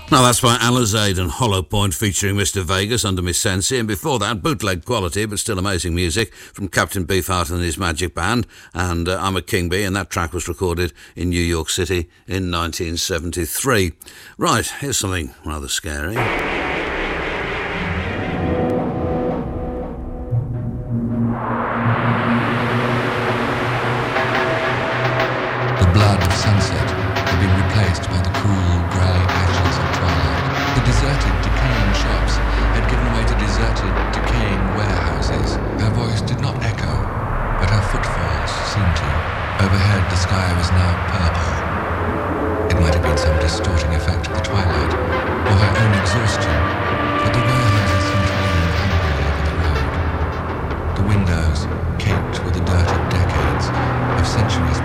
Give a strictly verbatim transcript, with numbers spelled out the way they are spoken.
Now that's by Alizade and Hollow Point featuring Mister Vegas under Miss Sensi, and before that, bootleg quality but still amazing music from Captain Beefheart and his Magic Band, and uh, I'm a King Bee, and that track was recorded in New York City in nineteen seventy-three. Right, here's something rather scary. The blood of sunset had been replaced by the cool, grey ashes of twilight. The deserted, decaying shops had given way to deserted, decaying warehouses. Her voice did not echo, but her footfalls seemed to. Overhead, the sky was now purple. It might have been some distorting effect of the twilight, or her own exhaustion, but the warehouses seemed to lean hungrily over the road. The windows, caked with the dirt of decades, of centuries